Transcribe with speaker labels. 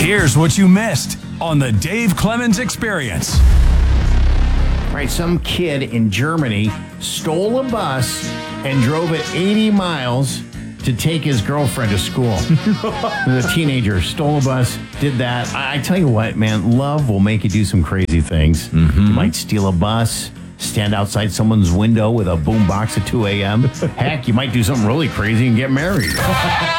Speaker 1: Here's what you missed on the Dave Clemens Experience.
Speaker 2: Right, some kid in Germany stole a bus and drove it 80 miles to take his girlfriend to school. The teenager stole a bus, did that. I tell you what, man, love will make you do some crazy things. You might steal a bus, stand outside someone's window with a boombox at 2 a.m. Heck, you might do something really crazy and get married.